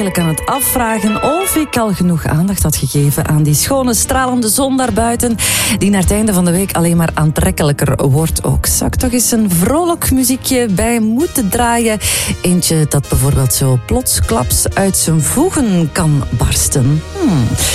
aan het afvragen of ik al genoeg aandacht had gegeven aan die schone, stralende zon daarbuiten, die naar het einde van de week alleen maar aantrekkelijker wordt ook. Zou ik toch eens een vrolijk muziekje bij moeten draaien? Eentje dat bijvoorbeeld zo plotsklaps uit zijn voegen kan barsten.